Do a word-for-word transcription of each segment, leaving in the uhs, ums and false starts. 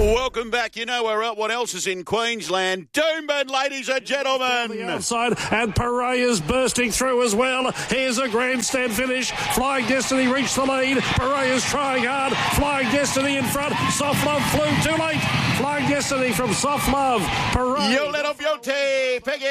Welcome back. You know we're at what else is in Queensland. Doomben, ladies and gentlemen. The outside, and Pereira's bursting through as well. Here's a grandstand finish. Flying Destiny reached the lead. Pereira's trying hard. Flying Destiny in front. Soft Love flew too late. Flying Destiny from Soft Love. Pereira. You let off your tea, Peggy.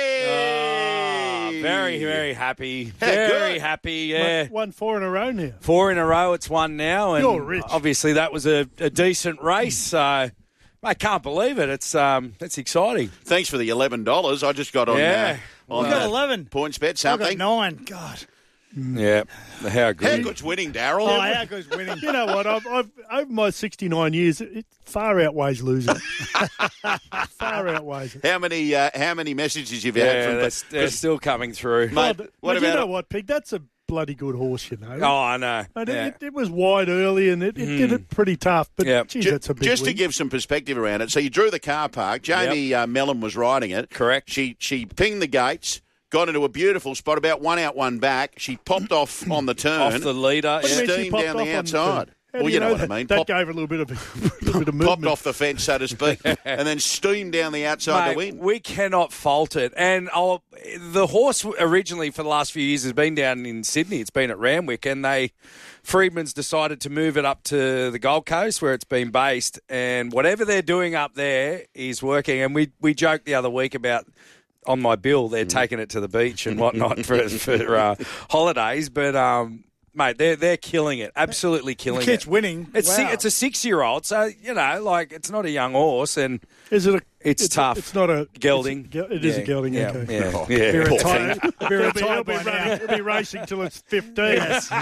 Oh, very, very happy. Yeah, very good. happy, yeah. Won, won four in a row now. Four in a row, it's one now. And You're rich. obviously that was a, a decent race, so I can't believe it. It's um, it's exciting. Thanks for the eleven dollars. I just got on, Yeah. uh, on You got uh, eleven. points bet I got something. nine. God. Yeah, how good. How good's winning, Daryl? Oh, how good's winning? You know what? I've, I've over my sixty-nine years, it far outweighs losing. Far outweighs it. How many uh, how many messages you've Yeah, had from they're, they're still coming through. Mate, Oh, but, what but you about know what, Pig? That's a bloody good horse, you know. Oh, I know. Mate, Yeah. it, it was wide early and it, it did it pretty tough. But, Yeah. geez, Ju- that's a big just to win. give some perspective around it, so you drew the car park. Jamie uh, Mellon was riding it. Correct. She she pinged the gates, got into a beautiful spot, about one out, one back. She popped off on the turn. Off the leader. What do you Yeah. mean she steam popped down off the on outside. turn? How Well, do you know know what I that? mean. That Pop- gave her a little bit of, a little bit of movement. Popped off the fence, so to speak, and then steamed down the outside Mate, to win. we cannot fault it. And I'll, the horse originally for the last few years has been down in Sydney. It's been at Randwick, and they Freedman's decided to move it up to the Gold Coast where it's been based. And whatever they're doing up there is working. And we we joked the other week about on my bill they're taking it to the beach and whatnot for for uh, holidays, but. um Mate, they're they're killing it. Absolutely killing The kid's it. winning. It's Wow. si- it's a six year old, so you know, like it's not a young horse, and Is it a, It's tough. It's not a gelding. It's a, gel- it is a Yeah, gelding. yeah, Okay. yeah, Oh, yeah. Be Poor retired. thing. Be Be retired. retired Be, by running, now. he'll be racing till it's fifteen. Yes.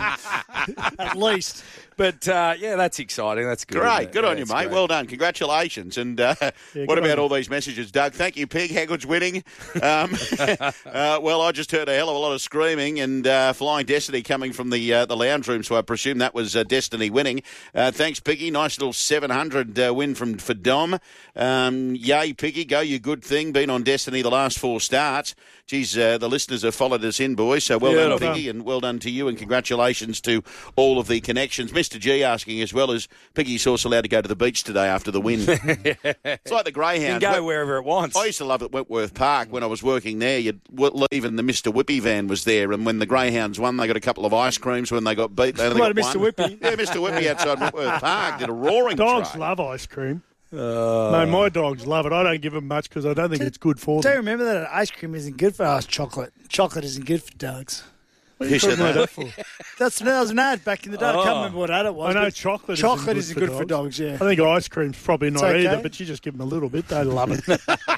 At least. But uh, yeah, that's exciting. That's good. isn't Great, it? good Yeah, on you, it's mate. great. Well done. Congratulations. And uh, Yeah, what good about on all you. these messages, Doug? Thank you, Pig. How good's winning? Um, uh, well, I just heard a hell of a lot of screaming and uh, Flying Destiny coming from the uh, the lounge room, so I presume that was uh, Destiny winning. Uh, thanks, Piggy. Nice little seven hundred uh, win from for Dom. Um, yay, Piggy. Go, you good thing. Been on Destiny the last four starts. Geez, uh, the listeners have followed us in, boys. So well Yeah, done, well Piggy, and well done to you, and congratulations to all of the connections. Mister G asking as well as Piggy's also allowed to go to the beach today after the win. It's like the You can Greyhound. go wherever it wants. I used to love it at Wentworth Park when I was working there. You'd w- leave and the Mister Whippy van was there, and when the Greyhounds won, they got a couple of ice creams. When they got beat, they only What, got Mister one. Whippy? Yeah, Mister Whippy outside Wentworth Park did a roaring Dogs trade. love ice cream. Uh, no, my dogs love it. I don't give them much because I don't think it's good for Do you them. remember that ice cream isn't good for us? Chocolate. Chocolate isn't good for dogs. What are you Who said talking about that? that for? That's that was an ad back in the day. I Oh. can't remember what ad it was. I know but chocolate. Chocolate isn't isn't good for dogs. Yeah. I think ice cream's probably not okay. either, but you just give them a little bit. They love it.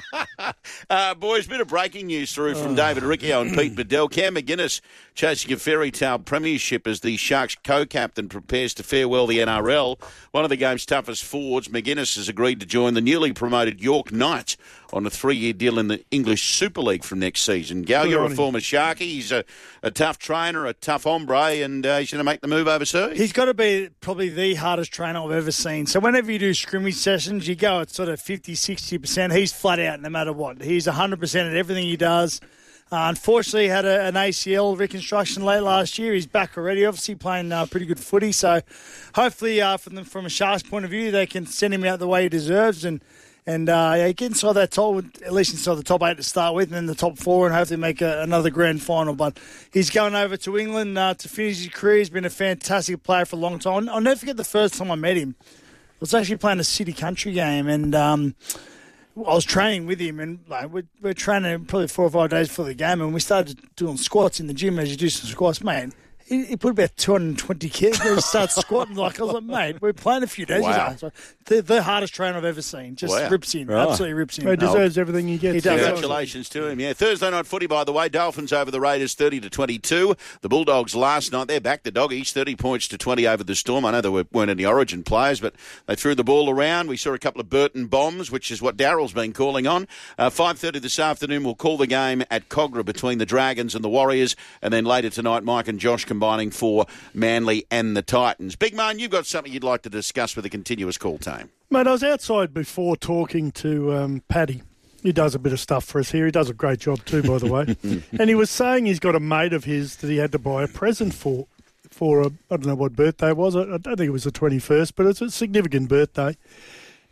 Uh, boys, bit of breaking news through from David Riccio and Pete Bedell. Cam McGuinness chasing a fairy tale premiership as the Sharks co-captain prepares to farewell the N R L. One of the game's toughest forwards, McGuinness has agreed to join the newly promoted York Knights on a three-year deal in the English Super League from next season. Gal, Good you're on a him. former Sharkie. He's a, a tough trainer, a tough hombre, and uh, he's going to make the move overseas. He's got to be probably the hardest trainer I've ever seen. So whenever you do scrimmage sessions, you go at sort of fifty, sixty percent. He's flat out no matter what. He's one hundred percent at everything he does. Uh, unfortunately, he had a, an A C L reconstruction late last year. He's back already, obviously playing uh, pretty good footy. So hopefully, uh, from, the, from a Sharks point of view, they can send him out the way he deserves and and uh, yeah, get inside that top, at least inside the top eight to start with, and then the top four, and hopefully make a, another grand final. But he's going over to England uh, to finish his career. He's been a fantastic player for a long time. I'll never forget the first time I met him. I was actually playing a city country game, and um, I was training with him, and like we're, we're training probably four or five days before the game, and we started doing squats in the gym as you do some squats, mate. He, he put about two hundred twenty kilos and he started squatting. Like, I was like, mate, we're playing a few days. Wow. He's like, the, the hardest trainer I've ever seen. Just Wow. rips in. Right. Absolutely rips in. He deserves everything he gets. He does. Congratulations to him. Yeah, Thursday night footy, by the way. Dolphins over the Raiders, thirty to twenty-two. The Bulldogs last night, they're back. The Doggies, thirty points to twenty over the Storm. I know there were, weren't any Origin players, but they threw the ball around. We saw a couple of Burton bombs, which is what Darryl's been calling on. Uh, five thirty this afternoon, we'll call the game at Cogra between the Dragons and the Warriors, and then later tonight, Mike and Josh combining for Manly and the Titans. Big Man, you've got something you'd like to discuss with the continuous call team. Mate, I was outside before talking to um, Paddy. He does a bit of stuff for us here. He does a great job too, by the way. And he was saying he's got a mate of his that he had to buy a present for, for a, I don't know what birthday it was. I, I don't think it was the twenty-first, but it's a significant birthday.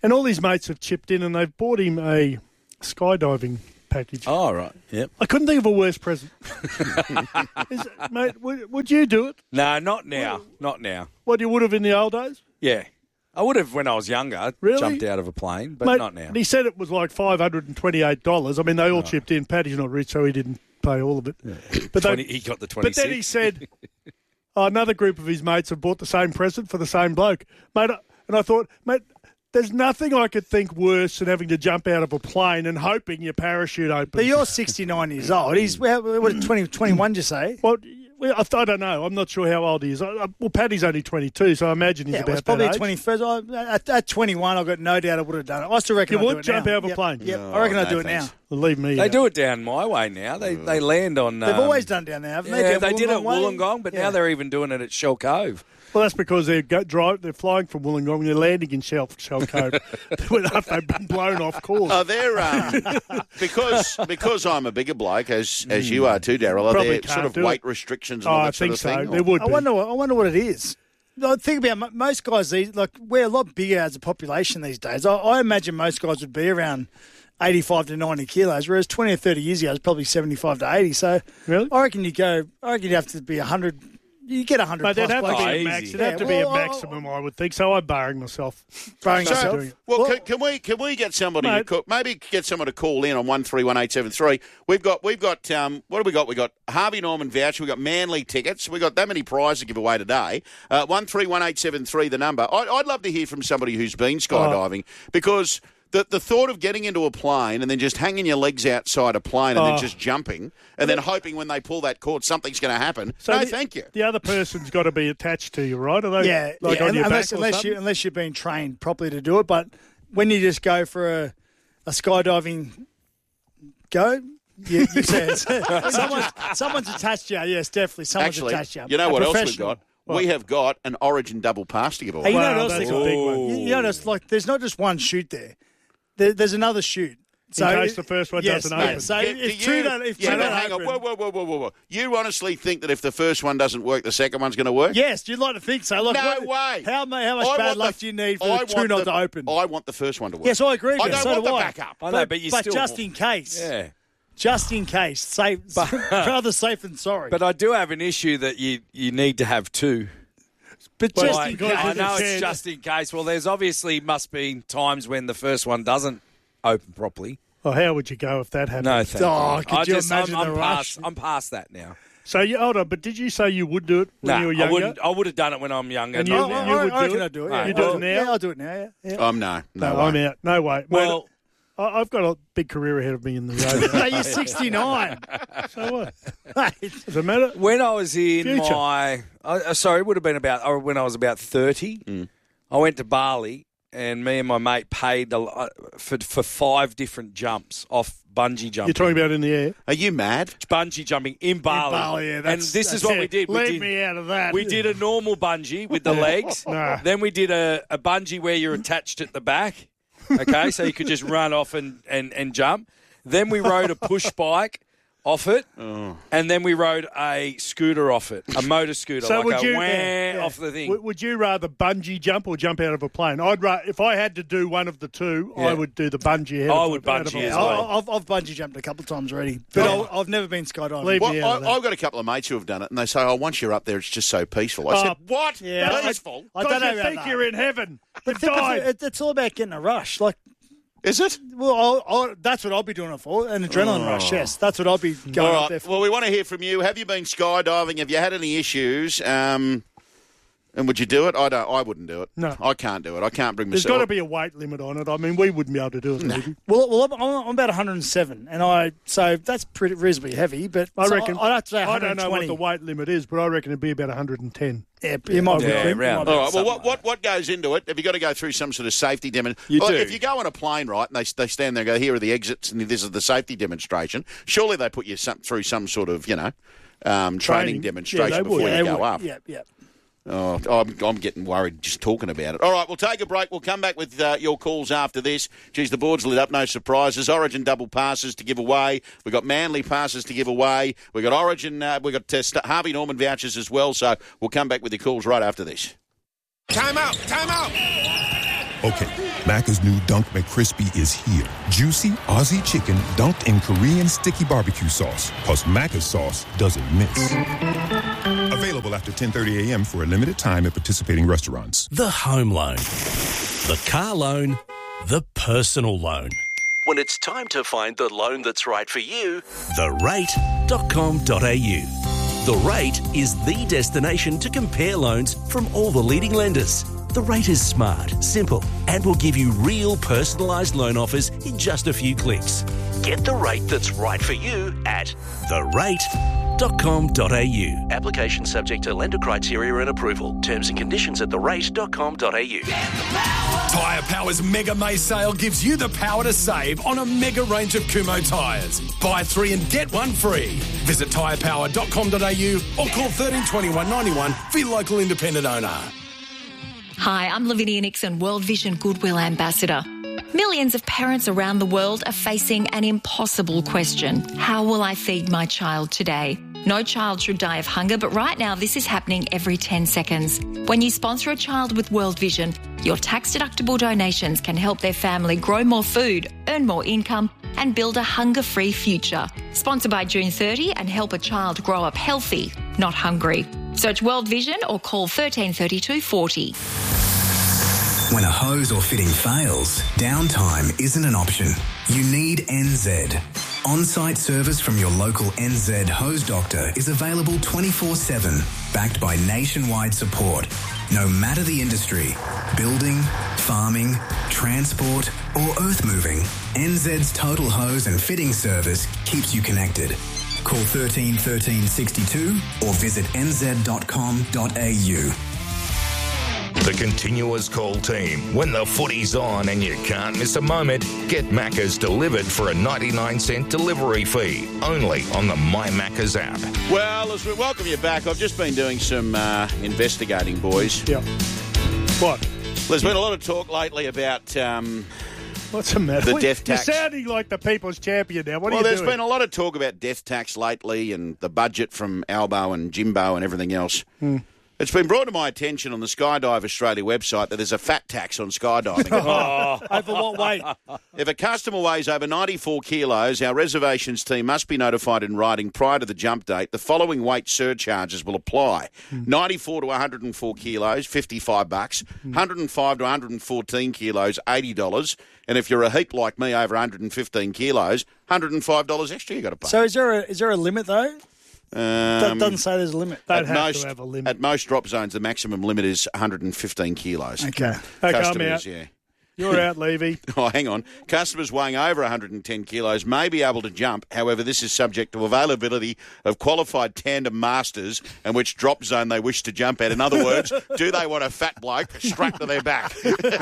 And all his mates have chipped in and they've bought him a skydiving package. Oh, right. Yep. I couldn't think of a worse present. Is it, mate, would, would you do it? No, not now. Not now. What you would have in the old days? Yeah. I would have when I was younger. Really? Jumped out of a plane, but Mate, not now. He said it was like five hundred twenty-eight dollars. I mean, they all chipped in. Paddy's not rich, so he didn't pay all of it. Yeah. But twenty, they, he got the But twenty-six. then he said, oh, another group of his mates have bought the same present for the same bloke. Mate, and I thought, mate, there's nothing I could think worse than having to jump out of a plane and hoping your parachute opens. But you're sixty-nine years old. He's what, what, twenty, twenty-one, you say? Well, well, I I don't know. I'm not sure how old he is. I, I, well, Paddy's only twenty-two, so I imagine he's Yeah, about well, it's probably that age. twenty-first. I, at, at twenty-one, I've got no doubt I would have done it. I still reckon You I'd would do it jump now. out of a Yep, plane? Yep, No, I reckon I'd no do it thanks. now. Well, leave me They out. do it down my way now. They they land on. They've um, always done it down there, haven't they? Yeah, Down they did it at Wollongong Way? Wollongong, but Yeah. now they're even doing it at Shell Cove. Well, that's because they're go, drive, they're flying from Wollongong and they're landing in Shell, Shell Cove after they've been blown off course. Oh, they're um, because because I'm a bigger bloke, as as you are too, Daryl. Are Probably there can't sort of do weight it. restrictions Oh, and all I that sort think of so. thing? There or- would I be. wonder. What, I wonder what it is. No, think about it, most guys. These like we're a lot bigger as a population these days. I, I imagine most guys would be around eighty-five to ninety kilos, whereas twenty or thirty years ago it was probably seventy-five to eighty. So Really? I reckon you go. I reckon you'd have to be a hundred. You get a hundred. Mate, plus there'd have to blokes. be Oh, a easy. max. It'd Yeah, have to be a well, maximum, I would think. So I'm barring myself. Barring So- yourself. doing it. Well, Well- can, can we can we get somebody to Mate. call, maybe get someone to call in on one three one eight seven three? We've got we've got um, what have we got? We got Harvey Norman voucher. We got Manly tickets. We got that many prizes to give away today. Uh, one three one eight seven three, the number. I, I'd love to hear from somebody who's been skydiving because. The, the thought of getting into a plane and then just hanging your legs outside a plane and Oh. then just jumping and then hoping when they pull that cord something's going to happen. So no, the, thank you. The other person's got to be attached to you, right? Are they, Yeah, like yeah. on your unless back or unless something? you unless you've been trained properly to do it. But when you just go for a a skydiving go, you, you say it's, someone someone's attached to you. Yes, definitely, someone's Actually, attached to you. you know A what else we've professional. got? We have got an Origin double pass to give away. Hey, you know Wow, what else that's they a got? big one. You, you notice, like, there's not just one chute there. there there's another chute. So case it- the first one yes, doesn't yeah. open. So Do- if do two you- don't, if yeah, two no, don't hang on. open, Whoa, whoa, whoa, whoa, whoa, whoa. You honestly think that if the first one doesn't work, the second one's going to work? yes, you'd like to think so. Like, No what- way. How, ma- how much I bad want luck the- do you need for I the two want not the- to open? I want the first one to work. Yes, I agree. I with you. don't so want do the I. backup. I know, but you still just want- in case, Yeah. just in case, safe, rather safe than sorry. But I do have an issue that you, you need to have two. But Well, just like, in because case. I if know it's it's dead- just in case. Well, there's obviously must be times when the first one doesn't open properly. Well, how would you go if that happened? No, thank Oh, you. could I you just, imagine I'm, the I'm rush? past, I'm past that now. So, you, hold on, but did you say you would do it when Nah, you were I younger? wouldn't. I would have done it when I'm younger. And you- not I, I, now. would I do reckon it? I'd do it. Right. Yeah, You do it I'll- now? Yeah, I'll do it now. Yeah. yeah. Um, no, no, No, way. I'm out. No way. Well, Mate, I, I've got a big career ahead of me in the road. No, you're sixty-nine. So what? Mate. Does it matter? when I was in Future. my, uh, sorry, it would have been about or when I was about thirty. Mm. I went to Bali, and me and my mate paid a, lo- for for five different jumps off bungee jumping. You're talking about in the air? Are you mad? bungee jumping in Bali. Bali, yeah, and that's- this is that's what it. we did. We Leave did, me out of that. we did a normal bungee with the legs. Nah. Then we did a, a bungee where you're attached at the back. Okay, so you could just run off and, and, and jump. Then we rode a push bike off it, Oh. and then we rode a scooter off it, a motor scooter, So like would a you- wah yeah, yeah. off the thing. Would, would you rather bungee jump or jump out of a plane? I'd ra- if I had to do one of the two, Yeah. I would do the bungee. Out I of, would out of bungee a as plane. well. I- I've, I've bungee jumped a couple of times already, but Oh. I've, I've never been skydiving. Leave Well, me out of I, that. I've got a couple of mates who have done it, and they say, "Oh, once you're up there, it's just so peaceful." I Oh, said, "What? yeah, I- Peaceful? I Because don't know you about think that. you're in heaven. But You've think of died. it, it's all about getting a rush. Like, Is it?" well, I'll, I'll, that's what I'll be doing it for, an adrenaline rush. Yes, that's what I'll be going All up there right. for. Well, we want to hear from you. Have you been skydiving? Have you had any issues? Um, and would you do it? I don't. I wouldn't do it. No. I can't do it. I can't bring There's myself. got to be a weight limit on it. I mean, we wouldn't be able to do it, maybe. Well, well, I'm, I'm about one hundred seven, and I so that's pretty reasonably heavy. But I so reckon. I'd have to say I don't know what one hundred twenty. the weight limit is, but I reckon it'd be about one hundred ten. Yeah, you might be Yeah, right. You around might be All right. right. Well, what, what what goes into it? Have you got to go through some sort of safety demonstration? You well, do. If you go on a plane, right, and they they stand there and go, "Here are the exits, and this is the safety demonstration." Surely they put you some, through some sort of, you know, um, training, Training. demonstration Yeah, they would. before Yeah, you they go would. up. Yeah, yeah. Oh, I'm, I'm getting worried just talking about it. All right, we'll take a break. We'll come back with uh, your calls after this. Geez, the board's lit up, no surprises. Origin double passes to give away. We've got Manly passes to give away. We've got Origin, uh, we've got uh, St- Harvey Norman vouchers as well. So we'll come back with your calls right after this. Time out! Time out! Okay, Macca's new Dunk McCrispy is here. Juicy Aussie chicken dunked in Korean sticky barbecue sauce. Because Macca's sauce doesn't miss. Available after ten thirty a.m. for a limited time at participating restaurants. The home loan. The car loan. The personal loan. When it's time to find the loan that's right for you, the rate dot com dot a u. The Rate is the destination to compare loans from all the leading lenders. The Rate is smart, simple, and will give you real personalised loan offers in just a few clicks. Get the rate that's right for you at the rate dot com dot a u. Application subject to lender criteria and approval. Terms and conditions at the rate dot com dot a u. Tyre Power's Mega May sale gives you the power to save on a mega range of Kumho tyres. Buy three and get one free. Visit tyre power dot com dot a u or call thirteen twenty-one ninety-one for your local independent owner. Hi, I'm Lavinia Nixon, World Vision Goodwill Ambassador. Millions of parents around the world are facing an impossible question. How will I feed my child today? No child should die of hunger, but right now this is happening every ten seconds. When you sponsor a child with World Vision, your tax-deductible donations can help their family grow more food, earn more income, and build a hunger-free future. Sponsor by June thirtieth and help a child grow up healthy, not hungry. Search World Vision or call thirteen thirty-two forty. When a hose or fitting fails, downtime isn't an option. You need N Z. On-site service from your local N Z hose doctor is available twenty-four seven, backed by nationwide support. No matter the industry, building, farming, transport or earth moving, N Z's total hose and fitting service keeps you connected. Call thirteen thirteen sixty-two or visit n z dot com dot a u. The Continuous Call team. When the footy's on and you can't miss a moment, get Macca's delivered for a ninety-nine cent delivery fee. Only on the My Macca's app. Well, as we welcome you back, I've just been doing some uh, investigating, boys. Yeah. What? There's been a lot of talk lately about... Um, What's the matter? The death tax. You're sounding like the people's champion now. What well, are you there's doing? been a lot of talk about death tax lately and the budget from Albo and Jimbo and everything else. Hmm. It's been brought to my attention on the Skydive Australia website that there's a fat tax on skydiving. Oh, over what weight? If a customer weighs over ninety-four kilos, our reservations team must be notified in writing prior to the jump date. The following weight surcharges will apply. Mm. ninety-four to one hundred four kilos, fifty-five bucks. Mm. one hundred five to one hundred fourteen kilos, eighty dollars. And if you're a heap like me, over one hundred fifteen kilos, one hundred five dollars extra you got to pay. So is there a, is there a limit, though? Um, that doesn't say there's a limit. At most, have a limit. At most drop zones, the maximum limit is one hundred fifteen kilos. Okay. Okay, I'm out. Yeah. You're out, Levy. Oh, hang on. Customers weighing over one hundred ten kilos may be able to jump. However, this is subject to availability of qualified tandem masters and which drop zone they wish to jump at. In other words, do they want a fat bloke strapped to their back?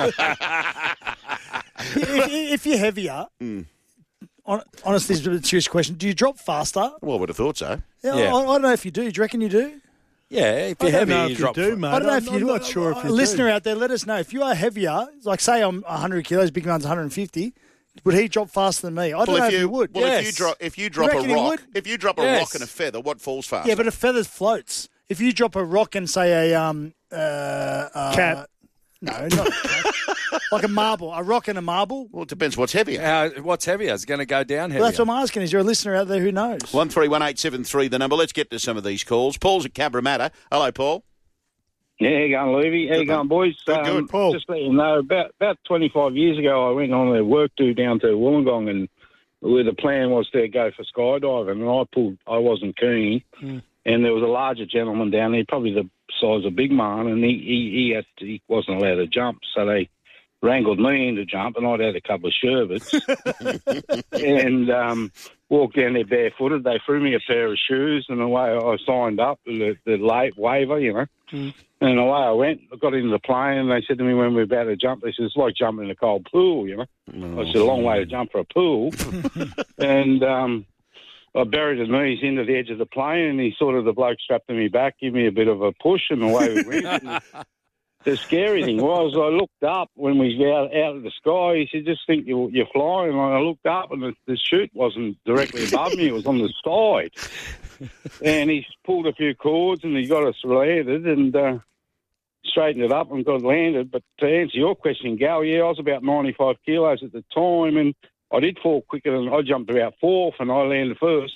if, if you're heavier... Mm. Honestly, it's a serious question. Do you drop faster? Well, I would have thought so. Yeah, yeah. I, I don't know if you do. Do you reckon you do? Yeah, if you're I don't heavy, know you if drop. You do, mate. I don't know if I'm, you. I'm not sure if you a do. Listener out there, let us know if you are heavier. Like, say I'm one hundred kilos, Big Man's one hundred fifty. Would he drop faster than me? I don't well, know if if you, he would. Well, yes. if you drop, if you drop you a rock, would? if you drop a yes. rock and a feather, what falls faster? Yeah, but a feather floats. If you drop a rock and say a um uh, uh cat. No, not a cat. Like a marble, a rock and a marble. Well, it depends what's heavier. Uh, what's heavier? It's going to go down heavier. Well, that's what I'm asking. Is there a listener out there who knows? One three one eight seven three. The number. Let's get to some of these calls. Paul's at Cabramatta. Hello, Paul. Yeah, how you going, Levy? How you going, boys? Good, um, good, Paul. Just let you know, about about twenty-five years ago, I went on a work do down to Wollongong, and where the plan was to go for skydiving, and I pulled. I wasn't keen, mm. and there was a larger gentleman down there, probably the size of Big Man, and he he he, had to, he wasn't allowed to jump, so they wrangled me into jump, and I'd had a couple of sherbets, and um, walked down there barefooted. They threw me a pair of shoes, and away I signed up, the, the late waiver, you know. Mm. And away I went. I got into the plane, and they said to me when we were about to jump, they said, it's like jumping in a cold pool, you know. Oh. I said, a long way to jump for a pool. and um, I buried his knees into the edge of the plane, and he sort of, the bloke strapped to me back, gave me a bit of a push, and away we went. And the scary thing was I looked up when we were out, out of the sky. He said, just think you're, you're flying. And I looked up, and the, the chute wasn't directly above me. It was on the side. And he pulled a few cords, and he got us landed. And uh, straightened it up and got landed. But to answer your question, Gal, yeah, I was about ninety-five kilos at the time, and I did fall quicker than I jumped about fourth, and I landed first.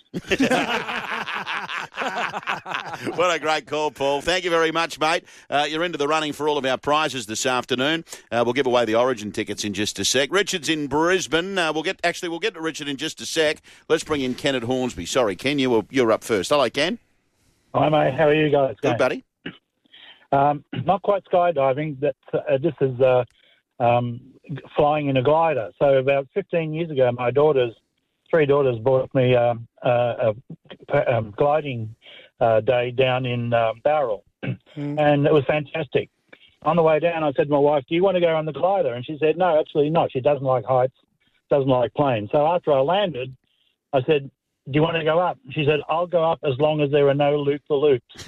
What a great call, Paul. Thank you very much, mate. Uh, you're into the running for all of our prizes this afternoon. Uh, we'll give away the Origin tickets in just a sec. Richard's in Brisbane. Uh, we'll get actually we'll get to Richard in just a sec. Let's bring in Ken at Hornsby. Sorry, Ken, you were you're up first. Hello, Ken. Hi, mate. How are you guys? Good, buddy. Um, not quite skydiving. But uh, this is uh, um, flying in a glider. So about fifteen years ago, my daughters, three daughters, bought me um, uh, a um, gliding uh, day down in um, Bowral, mm. and it was fantastic. On the way down, I said to my wife, "Do you want to go on the glider?" And she said, "No, absolutely not. She doesn't like heights, doesn't like planes." So after I landed, I said, "Do you want to go up?" She said, "I'll go up as long as there are no loop-the-loops."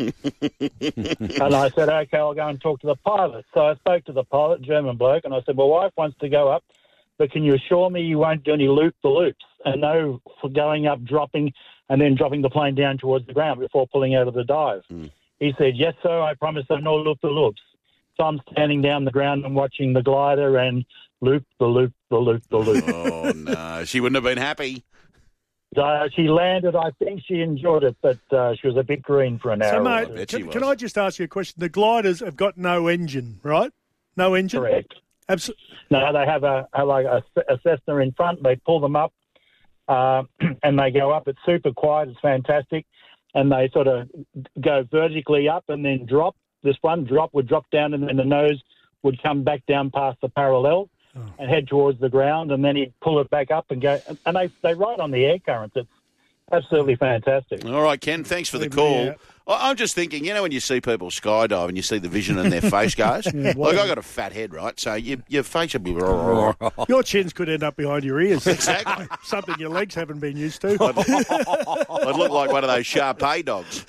And I said, "Okay, I'll go and talk to the pilot." So I spoke to the pilot, German bloke, and I said, "My wife wants to go up, but can you assure me you won't do any loop-the-loops and no for going up, dropping, and then dropping the plane down towards the ground before pulling out of the dive?" Mm. He said, "Yes, sir, I promise there are no loop-the-loops." So I'm standing down the ground and watching the glider and loop-the-loop-the-loop-the-loop. Oh, no. She wouldn't have been happy. Uh, she landed. I think she enjoyed it, but uh, she was a bit green for an hour. So, mate, can, can I just ask you a question? The gliders have got no engine, right? No engine? Correct. Absolutely. No, they have a, a like a, a Cessna in front. They pull them up, uh, and they go up. It's super quiet. It's fantastic. And they sort of go vertically up and then drop. This one drop would drop down, and then the nose would come back down past the parallel. Oh. And head towards the ground, and then he'd pull it back up and go. And they they ride on the air currents. It's absolutely fantastic. All right, Ken, thanks for the call. Yeah. I'm just thinking, you know, when you see people skydive and you see the vision in their face, guys. Yeah, like, I got a fat head, right? So you, your face would be... Your chins could end up behind your ears. Exactly. Something your legs haven't been used to. I'd, I'd look like one of those Shar-Pei dogs.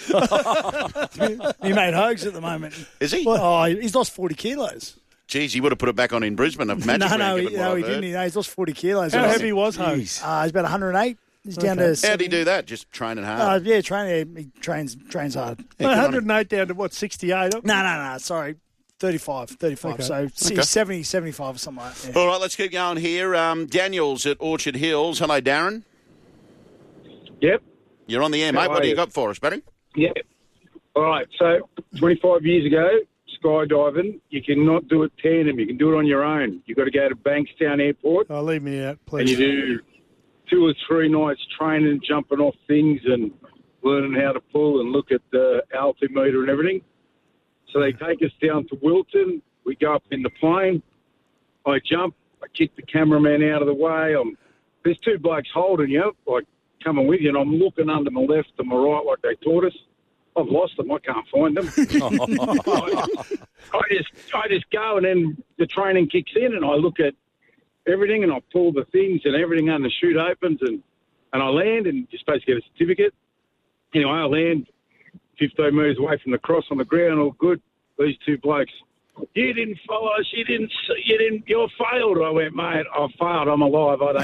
He made Hogs at the moment. Is he? Well, oh, he's lost forty kilos. Geez, he would have put it back on in Brisbane. Of no, no, he, no, he didn't. No, he's lost forty kilos. How heavy was Hogs? Uh, he's about one hundred eight. He's okay. down to. How did he do that? Just training hard? Uh, yeah, training. He trains trains hard. Yeah, one hundred eight down to what, sixty-eight? No, no, no. Sorry, thirty-five. thirty-five. Okay. So okay. seventy, seventy-five, something like that. Yeah. All right, let's keep going here. Um, Daniel's at Orchard Hills. Hello, Darren. Yep. You're on the air, mate. What do you got for us, buddy? Yeah. All right. So twenty-five years ago, skydiving, you cannot do it tandem. You can do it on your own. You've got to go to Bankstown Airport. Oh, leave me out, please. And you do two or three nights training, jumping off things and learning how to pull and look at the altimeter and everything. So they take us down to Wilton. We go up in the plane. I jump. I kick the cameraman out of the way. I'm, there's two blokes holding you, like coming with you, and I'm looking under my left and my right like they taught us. I've lost them. I can't find them. I, I just I just go, and then the training kicks in, and I look at everything, and I pull the things, and everything on the chute opens, and, and I land, and you're supposed to get a certificate. Anyway, I land fifteen metres away from the cross on the ground, all good. These two blokes, you didn't follow us, you didn't, you didn't, you failed. I went, mate, I failed, I'm alive, I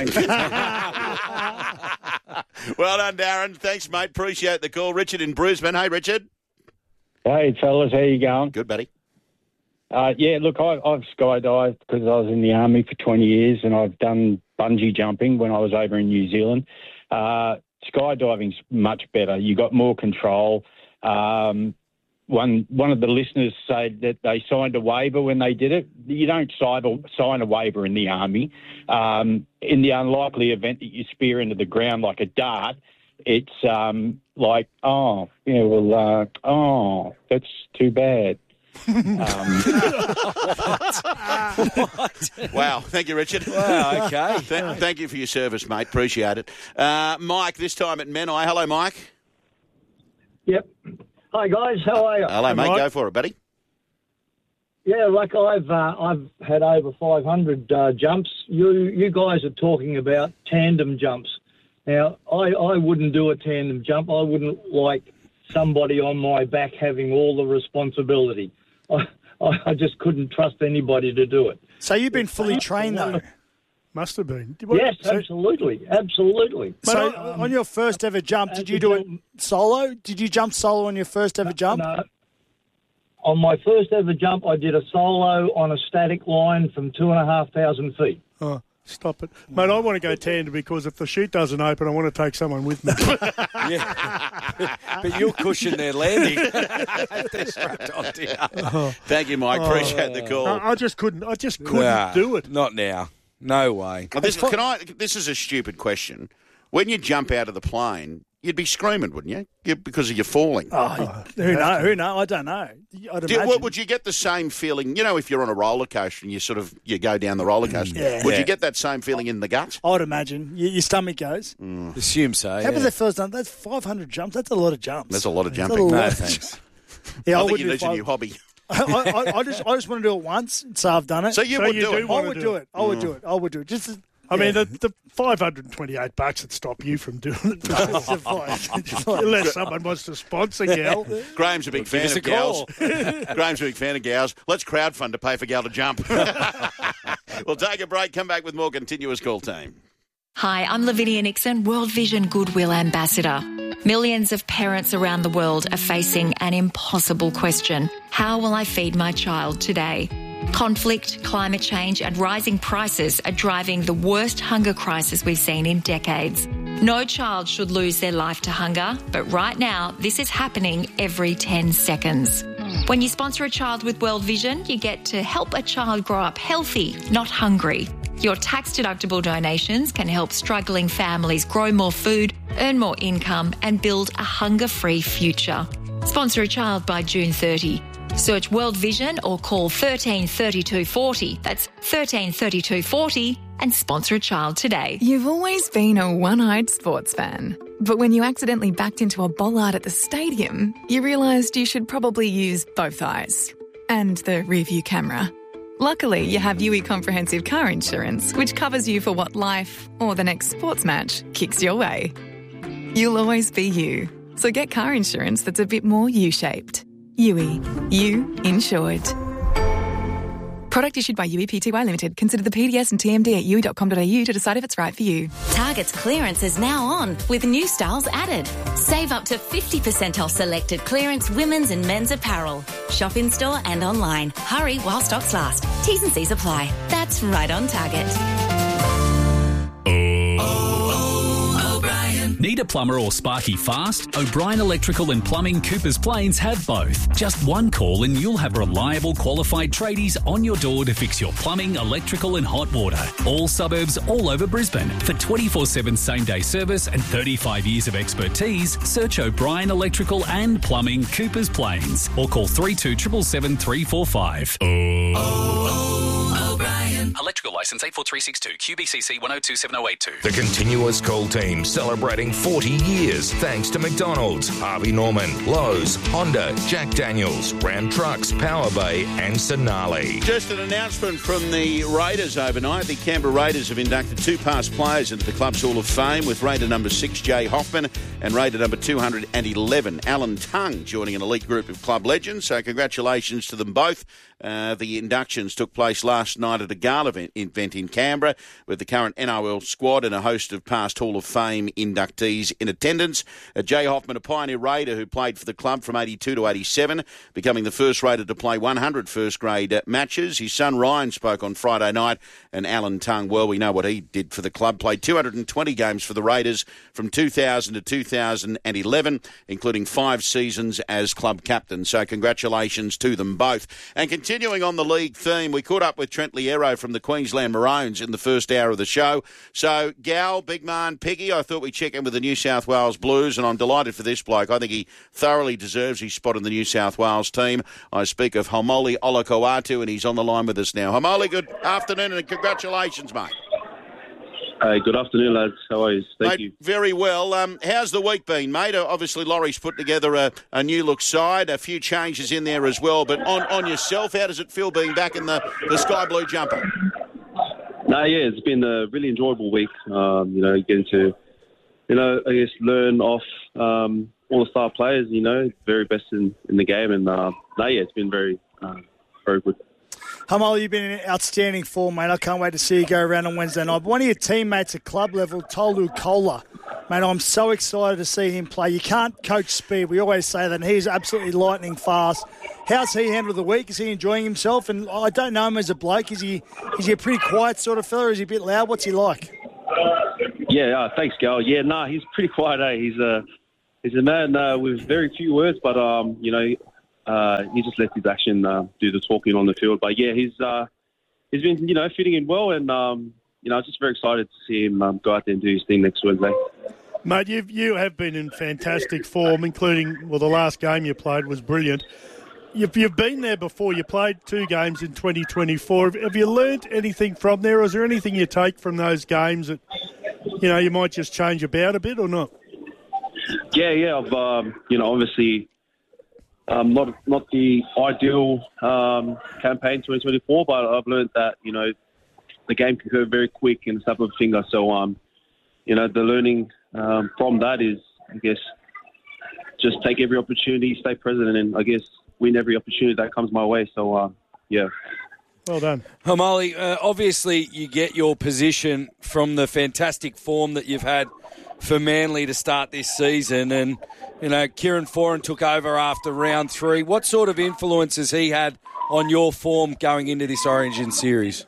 don't. Well done, Darren. Thanks, mate. Appreciate the call. Richard in Brisbane. Hey, Richard. Hey, fellas, how you going? Good, buddy. Uh, yeah, look, I, I've skydived because I was in the Army for twenty years, and I've done bungee jumping when I was over in New Zealand. Uh, skydiving's much better. You got more control. Um, one one of the listeners said that they signed a waiver when they did it. You don't sign a, sign a waiver in the Army. Um, in the unlikely event that you spear into the ground like a dart, it's um, like, oh, yeah, well, uh, oh, that's too bad. um, wow, thank you, Richard. Wow, okay. Th- thank you for your service, mate. Appreciate it. Uh, Mike, this time at Menai. Hello, Mike. Yep. Hi, guys. How are you? Hello, mate. Go for it, buddy. Yeah, like I've uh, I've had over five hundred uh, jumps. You you guys are talking about tandem jumps. Now, I, I wouldn't do a tandem jump. I wouldn't like somebody on my back having all the responsibility. I, I just couldn't trust anybody to do it. So you've been fully trained, though? Must have been. Yes, absolutely. Absolutely. So um, on your first ever jump, did you do it solo? Did you jump solo on your first ever jump? No. on my first ever jump, I did a solo on a static line from two and a half thousand feet. Oh, stop it. Mate, I want to go tandem because if the chute doesn't open, I want to take someone with me. Yeah. But you'll cushion their landing. They're strapped onto you. Oh. Thank you, Mike. Appreciate the call. I, I just couldn't. I just couldn't Nah, do it. Not now. No way. Well, this, can I, this is a stupid question. When you jump out of the plane, you'd be screaming, wouldn't you? you because of you falling. Oh, who knows? Who knows? I don't know. I'd Do, what, would you get the same feeling? You know, if you're on a roller coaster and you sort of you go down the roller coaster, Yeah. would Yeah. you get that same feeling in the gut? I'd imagine. Your, your stomach goes. Mm. Assume so. How yeah. about that first done? That's five hundred jumps. That's a lot of jumps. There's a lot of That's jumping. a lot No, of thanks. jumps. Yeah, I, I, think would you do need a five- new hobby. I, I, I just, I just want to do it once, so I've done it. So you would do it? I wanna would do do it. it. I would Mm. do it. I would do it. Just. As, I yeah. mean, the, the five hundred twenty-eight bucks would stop you from doing it. Unless someone wants to sponsor Gal. Graham's a big fan us of a gals. call. Graham's a big fan of gals. Let's crowdfund to pay for Gal to jump. We'll take a break, come back with more continuous call team. Hi, I'm Lavinia Nixon, World Vision Goodwill Ambassador. Millions of parents around the world are facing an impossible question. How will I feed my child today? Conflict, climate change and rising prices are driving the worst hunger crisis we've seen in decades. No child should lose their life to hunger, but right now this is happening every ten seconds. When you sponsor a child with World Vision, you get to help a child grow up healthy, not hungry. Your tax-deductible donations can help struggling families grow more food, earn more income and build a hunger-free future. Sponsor a child by June thirtieth. Search World Vision or call one three three two four zero. That's one three three two four zero and sponsor a child today. You've always been a one-eyed sports fan. But when you accidentally backed into a bollard at the stadium, you realised you should probably use both eyes. And the rear-view camera. Luckily, you have U E Comprehensive Car Insurance, which covers you for what life, or the next sports match, kicks your way. You'll always be you. So get car insurance that's a bit more U-shaped. U E. You insured. Product issued by U E P T Y Limited. Consider the P D S and T M D at u e dot com dot a u to decide if it's right for you. Target's clearance is now on, with new styles added. Save up to fifty percent off selected clearance women's and men's apparel. Shop in store and online. Hurry while stocks last. T's and C's apply. That's right on Target. Need a plumber or sparky fast? O'Brien Electrical and Plumbing Coopers Plains have both. Just one call and you'll have reliable qualified tradies on your door to fix your plumbing, electrical and hot water. All suburbs all over Brisbane. For twenty-four seven same day service and thirty-five years of expertise, search O'Brien Electrical and Plumbing Coopers Plains or call three two seven seven three four five. Electrical licence eight four three six two, Q B C C one oh two seven oh eight two. The Continuous Call team celebrating forty years thanks to McDonald's, Harvey Norman, Lowe's, Honda, Jack Daniels, Ram Trucks, Power Bay and Sonali. Just an announcement from the Raiders overnight. The Canberra Raiders have inducted two past players into the club's Hall of Fame, with Raider number six, Jay Hoffman, and Raider number two hundred eleven, Alan Tung, joining an elite group of club legends. So congratulations to them both. Uh, the inductions took place last night at a gala event, event in Canberra, with the current N R L squad and a host of past Hall of Fame inductees in attendance. Uh, Jay Hoffman, a pioneer Raider who played for the club from eighty-two to eighty-seven, becoming the first Raider to play one hundred first-grade uh, matches. His son Ryan spoke on Friday night, and Alan Tung, well, we know what he did for the club, played two hundred twenty games for the Raiders from two thousand to two thousand eleven, including five seasons as club captain. So congratulations to them both. And continuing on the league theme, we caught up with Trent Liero from the Queensland Maroons in the first hour of the show. So, Gal, Big Man, Piggy, I thought we'd check in with the New South Wales Blues, and I'm delighted for this bloke. I think he thoroughly deserves his spot in the New South Wales team. I speak of Haumole Olakau'atu, and he's on the line with us now. Haumole, good afternoon and congratulations, mate. Hey, good afternoon, lads. How are you? Thank mate, you. Very well. Um, how's the week been, mate? Obviously, Laurie's put together a, a new look side, a few changes in there as well. But on, on yourself, how does it feel being back in the, the sky blue jumper? No, yeah, it's been a really enjoyable week. Um, you know, getting to, you know, I guess learn off um, all the star players. You know, very best in, in the game, and uh, no, yeah, it's been very, uh, very good. Haumole, you've been in outstanding form, mate. I can't wait to see you go around on Wednesday night. One of your teammates at club level, Tolu Kola, Mate, I'm so excited to see him play. You can't coach speed. We always say that. And he's absolutely lightning fast. How's he handled the week? Is he enjoying himself? And I don't know him as a bloke. Is he is he a pretty quiet sort of fella? Or is he a bit loud? What's he like? Yeah, uh, thanks, Gal. Yeah, no, nah, he's pretty quiet, eh? He's a, he's a man uh, with very few words, but, um, you know, uh, he just lets his action uh, do the talking on the field. But, yeah, he's uh, he's been, you know, fitting in well, and, um, you know, I'm just very excited to see him um, go out there and do his thing next Wednesday. Mate, you've, you have been in fantastic form, including, well, the last game you played was brilliant. You've, you've been there before. You played two games in twenty twenty-four. Have, have you learnt anything from there, or is there anything you take from those games that, you know, you might just change about a bit or not? Yeah, yeah. I've, um, you know, obviously um, not not the ideal um, campaign twenty twenty-four, but I've learned that, you know, the game can go very quick in a snap of a finger. So, um, you know, the learning um, from that is, I guess, just take every opportunity, stay present, and I guess win every opportunity that comes my way. So, uh, yeah. Well done. Haumole, uh, obviously you get your position from the fantastic form that you've had for Manly to start this season. And, you know, Kieran Foran took over after round three. What sort of influence has he had on your form going into this Origin series?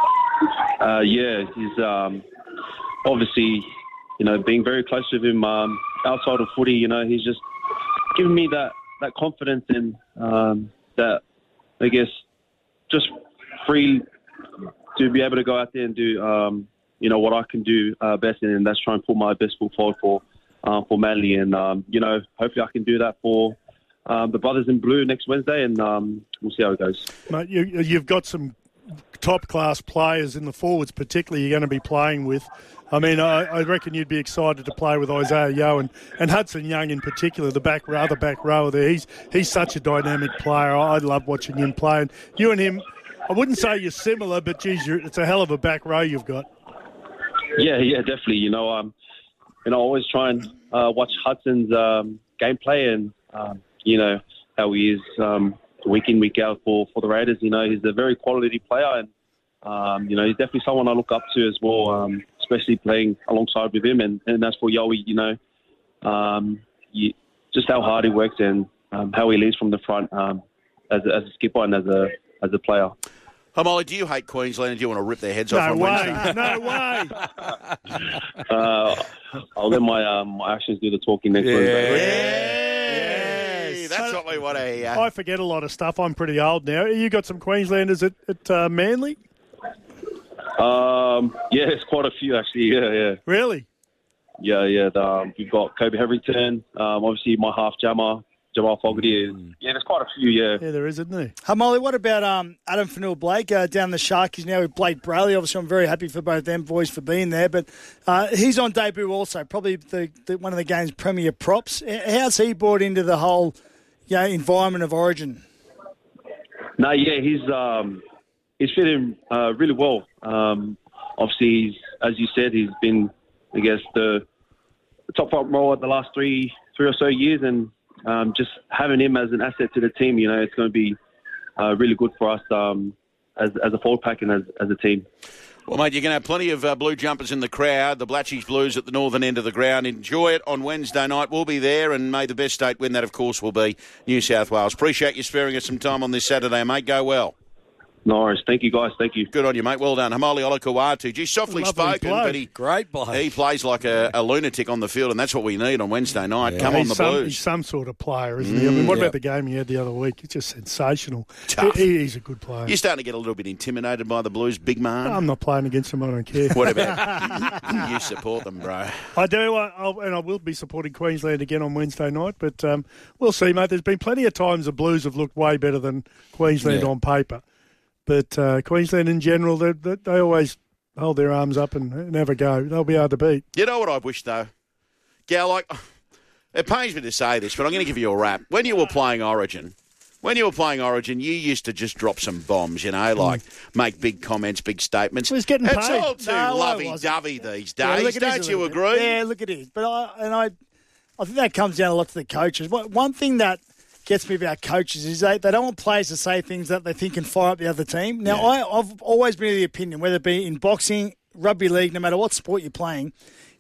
Uh, yeah, he's um, obviously, you know, being very close with him um, outside of footy, you know, he's just given me that, that confidence and um, that, I guess, just free to be able to go out there and do, um, you know, what I can do uh, best, and that's try and put my best foot forward for uh, for Manly. And, um, you know, hopefully I can do that for um, the Brothers in Blue next Wednesday, and um, we'll see how it goes. Mate, you, you've got some top-class players in the forwards, particularly you're going to be playing with. I mean, I, I reckon you'd be excited to play with Isaiah Yeo and, and Hudson Young in particular, the back row, the back row there. He's he's such a dynamic player. I love watching him play. And you and him, I wouldn't say you're similar, but geez, you're, it's a hell of a back row you've got. Yeah, yeah, definitely. You know, um, you know, I always try and uh, watch Hudson's um, gameplay and um, you know how he is um, week in, week out for, for the Raiders. You know, he's a very quality player, and um, you know, he's definitely someone I look up to as well. Um, especially playing alongside with him, and, and as for Yowie, you know, um, you, just how hard he works and um, how he leads from the front um, as, a, as a skipper and as a as a player. Haumole, do you hate Queensland? Do you want to rip their heads no off on way. Wednesday? No way. uh, I'll let my um, my actions do the talking next yeah. Wednesday. Yes. That's what we want to hear. I forget a lot of stuff. I'm pretty old now. You got some Queenslanders at, at uh, Manly? Um, yeah, it's quite a few actually. Yeah, yeah. Really? Yeah, yeah. The, um, we've got Kobe Hetherington. Um, obviously my half jammer, Jamal Fogarty. Mm. Yeah, there's quite a few. Yeah, yeah, there is, isn't there? Haumole, what about um, Adam Fanua-Blake uh, down the Sharkies now with Blake Brayley? Obviously, I'm very happy for both them boys for being there, but uh, he's on debut also. Probably the, the one of the game's premier props. How's he brought into the whole, you know, environment of Origin? No, yeah, he's um, he's fit in uh, really well. Um, obviously, he's, as you said, he's been, I guess, the, the top front rower the last three three or so years, and um, just having him as an asset to the team, you know, it's going to be uh, really good for us um, as as a forward pack and as as a team. Well, mate, you're going to have plenty of uh, blue jumpers in the crowd. The Blatchies Blues at the northern end of the ground. Enjoy it on Wednesday night. We'll be there, and may the best state win. That, of course, will be New South Wales. Appreciate you sparing us some time on this Saturday, mate. Go well. No worries. Thank you, guys. Thank you. Good on you, mate. Well done. Haumole Olakau'atu. Gee, softly spoken, but he, Great bloke. he plays like a, a lunatic on the field, and that's what we need on Wednesday night. Yeah. Come he's on, the some, Blues. He's some sort of player, isn't he? I mean, what Mm, about yeah. the game he had the other week? It's just sensational. Tough. He, he's a good player. You're starting to get a little bit intimidated by the Blues, big man. I'm not playing against him. I don't care. What about you, you support them, bro? I do, I, I'll, and I will be supporting Queensland again on Wednesday night, but um, we'll see, mate. There's been plenty of times the Blues have looked way better than Queensland Yeah. on paper. But uh, Queensland in general, they, they, they always hold their arms up and, and have a go. They'll be hard to beat. You know what I wish, though? Gal, like, it pains me to say this, but I'm going to give you a rap. When you were playing Origin, when you were playing Origin, you used to just drop some bombs, you know, like make big comments, big statements. Well, he's getting it's paid. all too No, I lovey-dovey these Yeah, days, look, it is a don't you little agree? bit. Yeah, look, it is. But I, and I, I think that comes down a lot to the coaches. One one thing that gets me about coaches is they, they don't want players to say things that they think can fire up the other team. Now, Yeah. I, I've always been of the opinion, whether it be in boxing, rugby league, no matter what sport you're playing,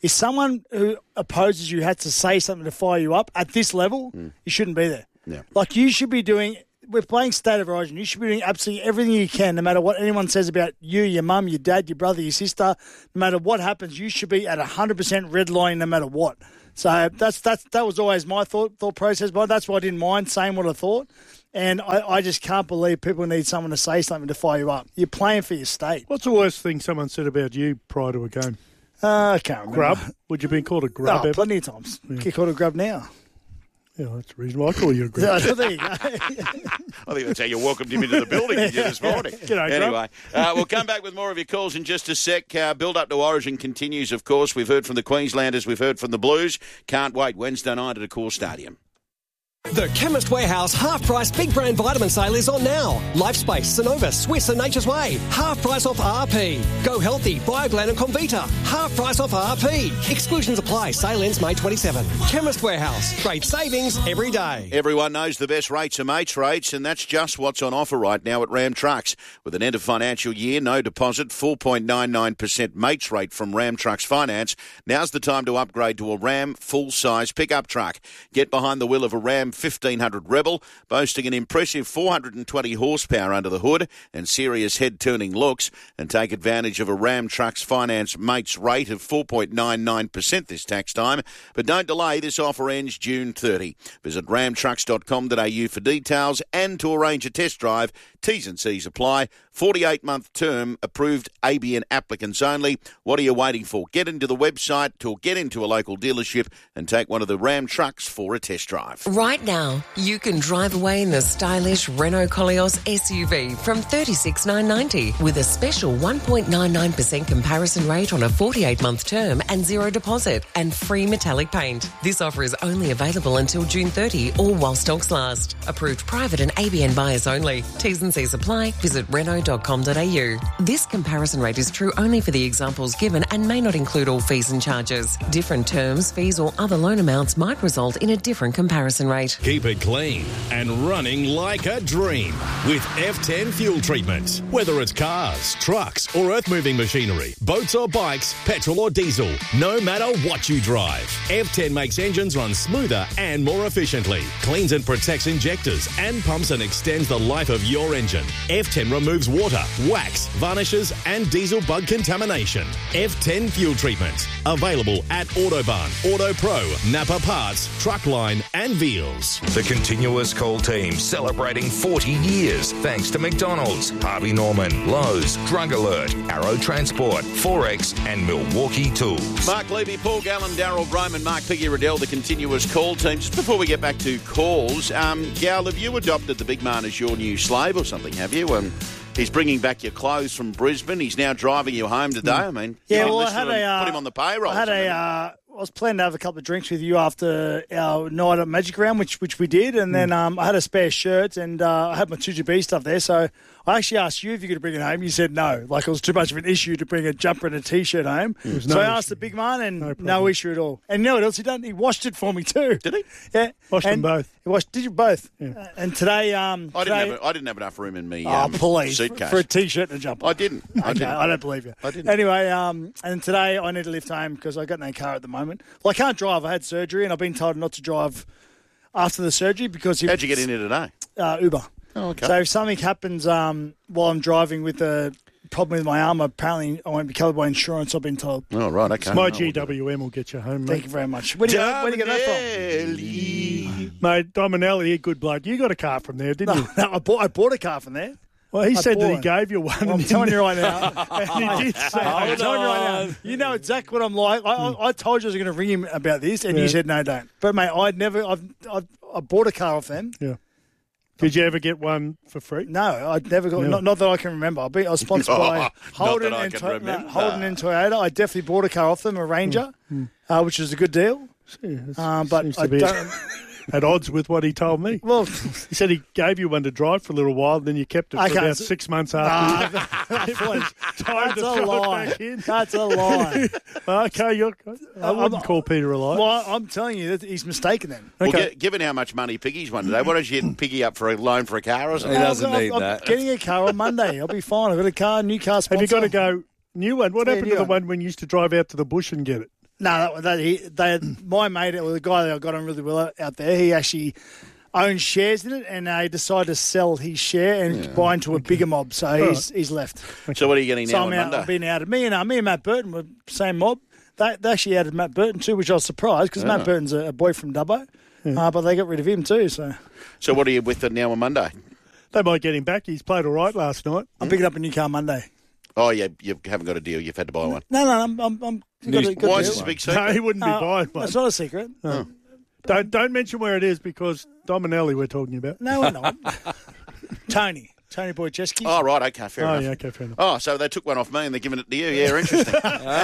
if someone who opposes you had to say something to fire you up at this level, mm. you shouldn't be there. Yeah. Like, you should be doing... We're playing State of Origin. You should be doing absolutely everything you can, no matter what anyone says about you, your mum, your dad, your brother, your sister. No matter what happens, you should be at one hundred percent red line no matter what. So that's that's that was always my thought thought process, but that's why I didn't mind saying what I thought. And I, I just can't believe people need someone to say something to fire you up. You're playing for your state. What's the worst thing someone said about you prior to a game? Uh, I can't remember. Grub? Would you be called a grub? Oh, ever? plenty of times. Yeah. Get called a grub now. Yeah, that's reasonable. I call you a grub. There you go. I think that's how you welcomed him into the building did you, this morning. G'day, anyway, uh, we'll come back with more of your calls in just a sec. Uh, build up to Origin continues, of course. We've heard from the Queenslanders. We've heard from the Blues. Can't wait. Wednesday night at Accor Stadium. The Chemist Warehouse half-price big brand vitamin sale is on now. Lifespace, Synovus, Swiss and Nature's Way. Half price off R P. Go Healthy, Bioglan and Comvita. Half price off R P. Exclusions apply. Sale ends May twenty-seventh. Chemist Warehouse. Great savings every day. Everyone knows the best rates are mates rates, and that's just what's on offer right now at Ram Trucks. With an end of financial year, no deposit, four point nine nine percent mates rate from Ram Trucks Finance. Now's the time to upgrade to a Ram full-size pickup truck. Get behind the wheel of a Ram fifteen hundred Rebel, boasting an impressive four hundred twenty horsepower under the hood and serious head-turning looks, and take advantage of a Ram Trucks Finance mates rate of four point nine nine percent this tax time. But don't delay, this offer ends June thirtieth. Visit ram trucks dot com dot a u for details and to arrange a test drive. T's and C's apply. forty-eight month term, approved A B N applicants only. What are you waiting for? Get into the website or get into a local dealership and take one of the Ram trucks for a test drive. Right now, you can drive away in the stylish Renault Koleos S U V from thirty-six thousand nine hundred ninety dollars with a special one point nine nine percent comparison rate on a forty-eight month term and zero deposit and free metallic paint. This offer is only available until June thirtieth or while stocks last. Approved private and A B N buyers only. T's and C's apply. Visit renault dot com dot a u. This comparison rate is true only for the examples given and may not include all fees and charges. Different terms, fees or other loan amounts might result in a different comparison rate. Keep it clean and running like a dream with F ten fuel treatment. Whether it's cars, trucks or earth-moving machinery, boats or bikes, petrol or diesel, no matter what you drive, F ten makes engines run smoother and more efficiently, cleans and protects injectors and pumps and extends the life of your engine. F ten removes water, wax, varnishes and diesel bug contamination. F ten fuel treatment. Available at Autobahn, Auto Pro, Napa Parts, Truckline and Veals. The Continuous Call team celebrating forty years thanks to McDonald's, Harvey Norman, Lowe's, Drug Alert, Arrow Transport, Forex and Milwaukee Tools. Mark Levy, Paul Gallen, Daryl Broman, Mark Piggy Riddell, the Continuous Call team. Just before we get back to calls, um, Gal, have you adopted the big man as your new slave or something, have you? Um, he's bringing back your clothes from Brisbane. He's now driving you home today. I mean, Yeah, you well, I listen had to him, a, uh, put him on the payroll. I had a, uh, I was planning to have a couple of drinks with you after our night at Magic Round, which which we did, and then um, I had a spare shirt and uh, I had my two G B stuff there, so I actually asked you if you could bring it home. You said no, like it was too much of an issue to bring a jumper and a T-shirt home. So no I asked the big man, and No no, problem. issue at all. And you know what else he done? He washed it for me too. Did he? Yeah, Washed and them both. He washed. Did you both? Uh, and today, um, I didn't, today, have, a, I didn't have enough room in me Oh, um, please, suitcase. for a T-shirt and a jumper. I didn't. I Okay, didn't. I don't believe you. I didn't. Anyway, um, and today I need to lift home because I got no car at the moment. Well, I can't drive. I had surgery, and I've been told not to drive after the surgery because if How'd you get in here today? uh, Uber. Oh, okay. So if something happens um, while I'm driving with a problem with my arm, apparently I won't be covered by insurance. I've been told. Oh, right, okay. My No, G W M will get you home, mate. Thank you very much. Where do you, where do you get that from? Mate, Dominelli, a good bloke. You got a car from there, didn't No, you? no, I bought I bought a car from there. Well, he I said that he bought it. gave you one. Well, I'm and telling then- you right now. And he did say I'm telling you right now. You know exactly what I'm like. I, I, I told you I was going to ring him about this, and Yeah. you said no, don't. But mate, I'd never. I've, I've I bought a car off them. Yeah. Did you ever get one for free? No, I'd never got. Yeah. Not, not that I can remember. I, be, I was sponsored by Not Holden that I and can To- no, remember. Holden and Toyota. I definitely bought a car off them, a Ranger, uh, which was a good deal. Yeah, that's- Um, but seems I to be don't. at odds with what he told me. Well, He said he gave you one to drive for a little while, then you kept it for Okay, about so- six months after. Ah, It was time that's to a throw lie. it back in. That's a lie. Okay, you're, I wouldn't I'm- call Peter a liar. Well, I'm telling you, that he's mistaken then. Well, Okay. gi- given how much money Piggy's won today, why don't you hit Piggy up for a loan for a car or something? He doesn't I'm, need I'm that. getting a car on Monday. I'll be fine. I've got a car, new car sponsor. Have you got to go new one? What Yeah, happened new to the one. one when you used to drive out to the bush and get it? No, that, that he, they, my mate, or the guy that I got on really well out there, he actually owns shares in it, and uh, he decided to sell his share and Yeah. buy into a bigger mob. So All he's he's left. So what are you getting so now I'm on out, Monday? I've been out. Me and uh, me and Matt Burton were same mob. They, they actually added Matt Burton too, which I was surprised because Yeah. Matt Burton's a, a boy from Dubbo, uh, but they got rid of him too. So So what are you with it now on Monday? They might get him back. He's played all right last night. I'm picking up a new car Monday. Oh, yeah, you haven't got a deal. You've had to buy one. No, no, I'm. I'm, I'm got a, got Why a is deal. this a big secret? No, he wouldn't be Uh, buying one. It's not a secret. No. Don't don't mention where it is because Dominelli we're talking about. No, we're not. Tony. Tony Boycheski. Oh, right, okay, fair Oh, enough. yeah, okay, fair enough. Oh, so they took one off me and they're giving it to you. Yeah, interesting.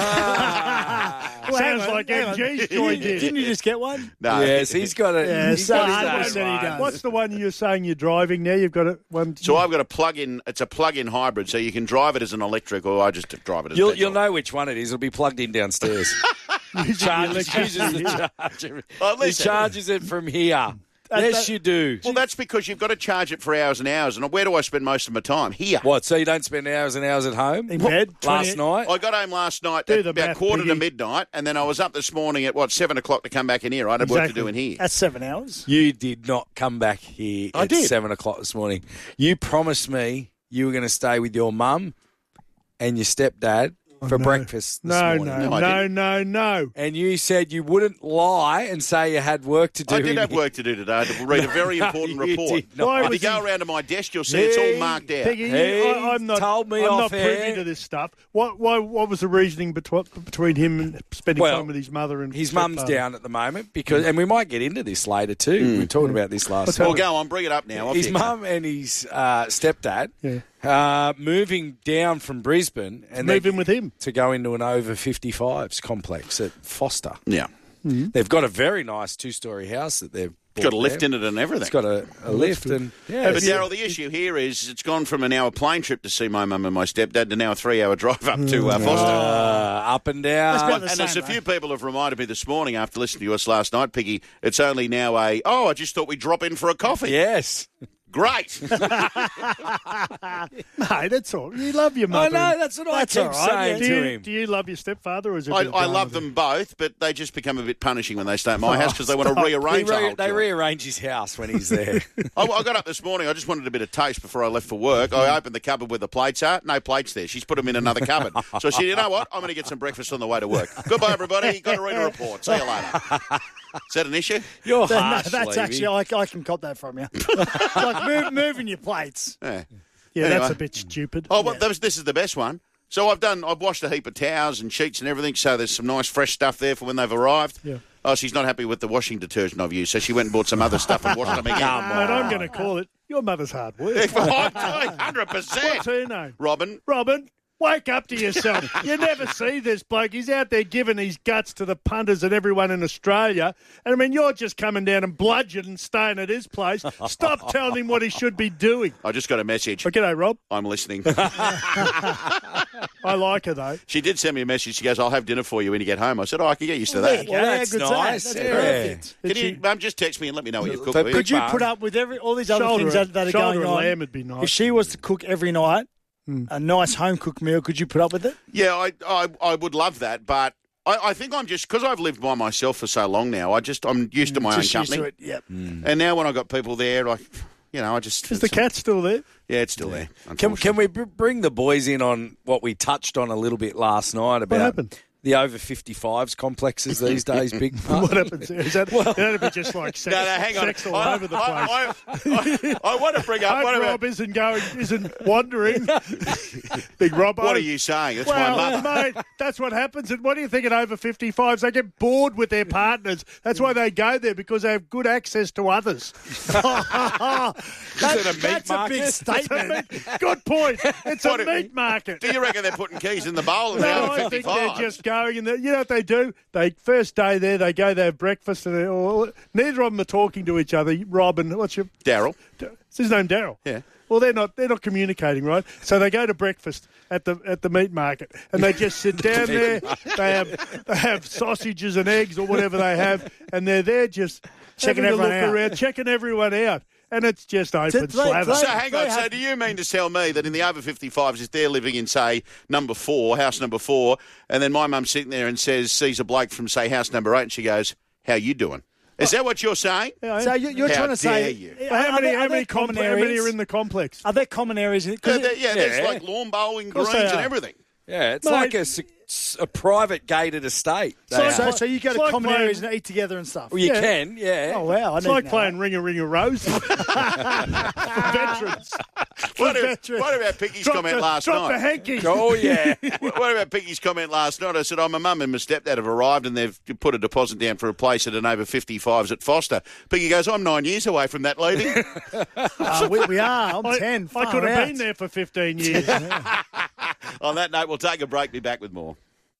Well, hang Sounds on, like hang on. M G's joined in. Didn't you just get one? No. Yes, he's got it. Yeah, he's so got hard his one own that he one. does. What's the one you're saying you're driving now? You've got a, one. So I've got a plug-in. It's a plug-in hybrid, so you can drive it as an electric, or I just drive it as You'll, petrol. you'll know which one it is. It'll be plugged in downstairs. charges, uses the charger. Oh, he listen. charges it from here. That- yes, that- you do. Well, that's because you've got to charge it for hours and hours. And where do I spend most of my time? Here. What? So you don't spend hours and hours at home? In bed? Last twenty night? I got home last night Do at the about math, quarter to Biggie. midnight, and then I was up this morning at, what, seven o'clock to come back in here. I had work to Exactly. do in here. That's seven hours. You did not come back here I at did. seven o'clock this morning. You promised me you were going to stay with your mum and your stepdad for no. breakfast this No, morning. no, No, I no, didn't. no, no. And you said you wouldn't lie and say you had work to do. I did in have here. work to do today to read a very No, important you report. did not. Why If was you go he- around to my desk, you'll see it's all He- marked out. Peggy, you, He I, I'm not. told me I'm off not privy air. to this stuff. What? Why? What was the reasoning between between him and spending Well, time with his mother and His mum's stepfather? down at the moment because, and we might get into this later too. We were talking about this last Well, night. go on, bring it up now. Off His you go. mum and his uh, stepdad Yeah. uh, moving down from Brisbane and Move they- in with him. to go into an over fifty-fives complex at Foster. Yeah. They've got a very nice two-storey house that they've It's got a bought lift there. in it and everything. It's got a, a lift and yeah. But, Daryl, the issue here is it's gone from an hour plane trip to see my mum and my stepdad to now a three-hour drive up to uh, Foster. uh, up and down. That's about and the there's same, a few people have reminded me this morning after listening to us last night, Piggy, it's only now a, oh, I just thought we'd drop in for a coffee. Yes. Great. Mate, that's all. You love your I mother. know, that's what That's I all keep right, saying do, to you, him. do you love your stepfather, or is it? a I, bit of I drama love there? them both, but they just become a bit punishing when they stay at my house because they want to They, rearrange the re- whole they joint. rearrange his house when he's there. I, I got up this morning. I just wanted a bit of taste before I left for work. I opened the cupboard where the plates are. No plates there. She's put them in another cupboard. So I said, you know what? I'm going to get some breakfast on the way to work. Goodbye, everybody. Got to read a report. See you later. Is that an issue? You're No, harsh, that's Levy. actually, I, I can cop that from you. like move, moving your plates. Yeah. Yeah, Anyway. that's a bit stupid. Oh, well, this, this is the best one. So I've done. I've washed a heap of towels and sheets and everything. So there's some nice fresh stuff there for when they've arrived. Yeah. Oh, she's not happy with the washing detergent I've used, so she went and bought some other stuff and washed them again. Mate, I'm going to call it your mother's hard work. one hundred percent. What's her name? Robin. Robin, wake up to yourself. You never see this bloke. He's out there giving his guts to the punters and everyone in Australia. And, I mean, you're just coming down and bludgeon and staying at his place. Stop telling him what he should be doing. I just got a message. Oh, g'day, Rob. I'm listening. I like her, though. She did send me a message. She goes, I'll have dinner for you when you get home. I said, oh, I can get used to that. Well, that's good's nice. That? That's Yeah. perfect. Can you, Mum, just text me and let me know what you've cooked. But will Could you? you Big put bar. up with every all these other Shoulder things and- that, that are shoulder going and on? lamb would be nice. If she was to cook every night, a nice home cooked meal, could you put up with it? Yeah, I, I I would love that, but I, I think I'm just because I've lived by myself for so long now. I just I'm used to my Just own used to company, it. Yep. and now when I got people there, I, you know, I just Is the cat still there? yeah, it's still there. Can, can we br- bring the boys in on what we touched on a little bit last night about happened? the over fifty-fives complexes these days, Big Mark? What happens there? Is that, that'd be just like sex, No, no, hang on. sex all I, over the place. I, I, I, I want to bring up. Hope What, about, Rob isn't going, isn't wandering. Big Rob. what are you saying? That's Well, my mother. mate, that's what happens. And what do you think at over fifty-fives? They get bored with their partners. That's why they go there, because they have good access to others. That- it a meat that's market? a big statement. Good point. It's What a do- meat market. Do you reckon they're putting keys in the bowl and No, they're I over think they're fifty-five? just going and they- you know what they do? They first day there, they go, they have breakfast, and they, or, neither of them are talking to each other. Rob and what's your Daryl. Is his name Daryl? Yeah. Well, they're not. They're not communicating, right? So they go to breakfast at the at the meat market, and they just sit down there. They have they have sausages and eggs or whatever they have, and they're there just Checking having a everyone look out. around, checking everyone out. and it's just open So they- slather. So hang on, so do you mean to tell me that in the over fifty-fives, if they're living in, say, number four, house number four, and then my mum's sitting there and says, sees a bloke from, say, house number eight, and she goes, how you doing? Is that what you're saying? So you- you're How trying to say, dare you? Well, how Are many, there- how, are many there common compl- how many areas? are in the complex? Are there common areas? in it? Yeah, 'Cause there- it- yeah, there's Yeah. like lawn bowling course greens they and are. everything. Yeah, it's Mate. like a, s- a private gated estate. So, They so, are. so you go It's to like common playing- areas and eat together and stuff. Well, you Yeah. can, yeah. Oh wow! I It's didn't like know playing that. Ring a Ring a Rose. For veterans. What, For about- veterans. what about Picky's Drop comment the, last drop night? the hanky. Oh, yeah. What about Picky's comment last night? I said, oh, my mum and my stepdad have arrived and they've put a deposit down for a place at an over fifty-fives at Foster. Picky goes, I'm nine years away from that lady. Uh, we, we are. I'm I, ten. I Far could have out. been there for fifteen years. On that note, we'll take a break. Be back with more.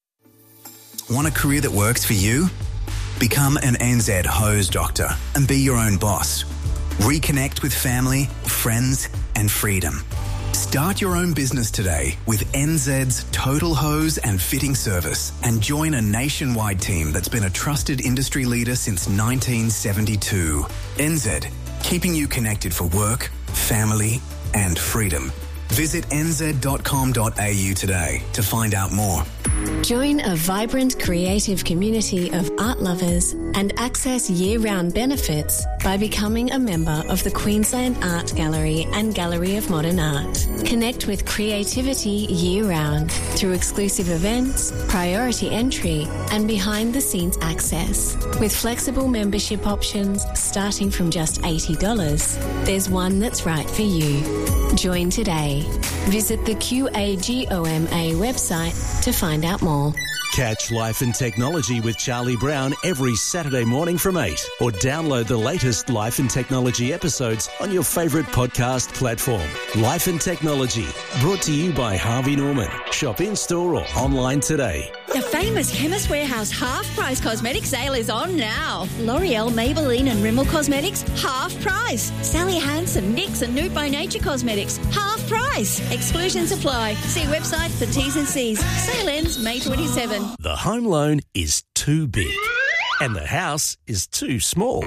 Want a career that works for you? Become an N Z hose doctor and be your own boss. Reconnect with family, friends, and freedom. Start your own business today with N Z's Total Hose and Fitting Service and join a nationwide team that's been a trusted industry leader since nineteen seventy-two. N Z, keeping you connected for work, family, and freedom. Visit n z dot com dot a u today to find out more. Join a vibrant creative community of art lovers and access year-round benefits by becoming a member of the Queensland Art Gallery and Gallery of Modern Art. Connect with creativity year-round through exclusive events, priority entry and behind-the-scenes access. With flexible membership options starting from just eighty dollars, there's one that's right for you. Join today. Visit the Q A G O M A website to find out more. Catch Life and Technology with Charlie Brown every Saturday morning from eight, or download the latest Life and Technology episodes on your favourite podcast platform. Life and Technology, brought to you by Harvey Norman. Shop in-store or online today. The famous Chemist Warehouse half-price cosmetic sale is on now. L'Oreal, Maybelline and Rimmel Cosmetics, half price. Sally Hansen, NYX and Nude by Nature Cosmetics, half price. Exclusions apply. See website for T's and C's. Sale ends May twenty-seventh. The home loan is too big and the house is too small.